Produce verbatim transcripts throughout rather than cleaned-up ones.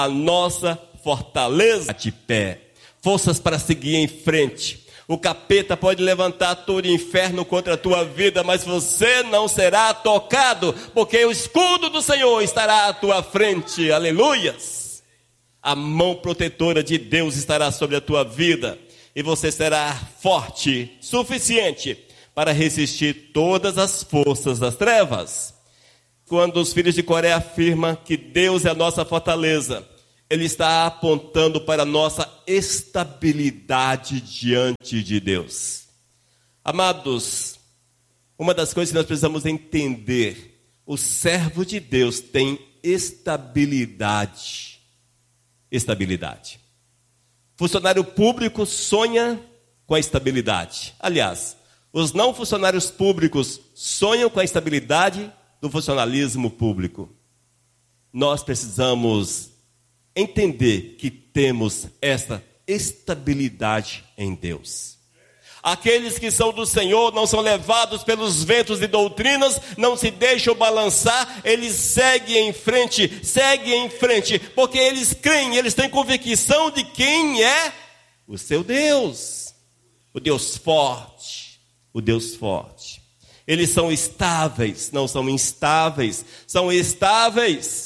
a nossa fortaleza de pé, forças para seguir em frente. O capeta pode levantar todo o inferno contra a tua vida, mas você não será tocado, porque o escudo do Senhor estará à tua frente. Aleluias! A mão protetora de Deus estará sobre a tua vida, e você será forte, suficiente para resistir todas as forças das trevas. Quando os filhos de Coré afirmam que Deus é a nossa fortaleza, ele está apontando para a nossa estabilidade diante de Deus. Amados, uma das coisas que nós precisamos entender, o servo de Deus tem estabilidade. Estabilidade. Funcionário público sonha com a estabilidade. Aliás, os não funcionários públicos sonham com a estabilidade do funcionalismo público. Nós precisamos entender que temos essa estabilidade em Deus. Aqueles que são do Senhor não são levados pelos ventos de doutrinas, não se deixam balançar, eles seguem em frente, seguem em frente, porque eles creem, eles têm convicção de quem é o seu Deus, o Deus forte, o Deus forte. Eles são estáveis, não são instáveis, são estáveis.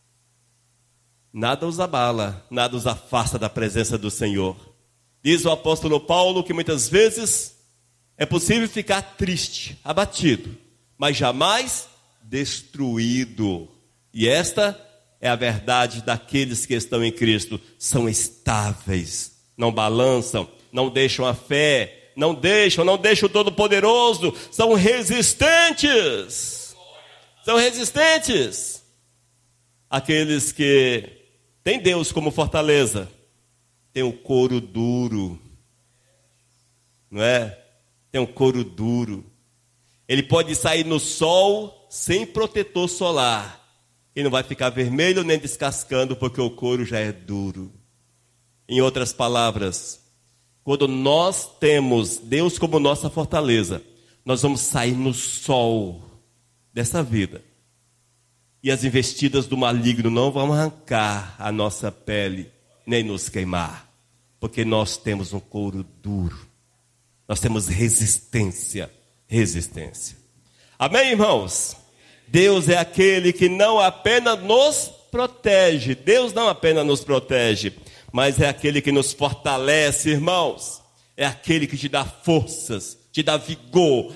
Nada os abala, nada os afasta da presença do Senhor. Diz o apóstolo Paulo que muitas vezes é possível ficar triste, abatido, mas jamais destruído. E esta é a verdade daqueles que estão em Cristo. São estáveis, não balançam, não deixam a fé, não deixam, não deixam o Todo-Poderoso. São resistentes. São resistentes. Aqueles que têm Deus como fortaleza, tem o couro duro, não é? Tem um couro duro. Ele pode sair no sol sem protetor solar. Ele não vai ficar vermelho nem descascando, porque o couro já é duro. Em outras palavras, quando nós temos Deus como nossa fortaleza, nós vamos sair no sol dessa vida. E as investidas do maligno não vão arrancar a nossa pele, nem nos queimar. Porque nós temos um couro duro. Nós temos resistência. Resistência. Amém, irmãos? Deus é aquele que não apenas nos protege. Deus não apenas nos protege, mas é aquele que nos fortalece, irmãos. É aquele que te dá forças, te dá vigor,